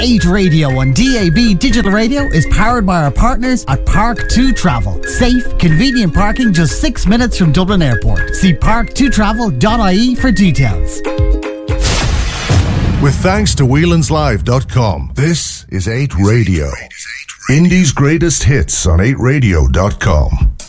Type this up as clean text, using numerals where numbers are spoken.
8 Radio on DAB Digital Radio is powered by our partners at Park2 Travel. Safe, convenient parking just 6 minutes from Dublin Airport. See park2travel.ie for details. With thanks to Whelan'sLive.com, this is 8 Radio. Indie's greatest hits on 8radio.com.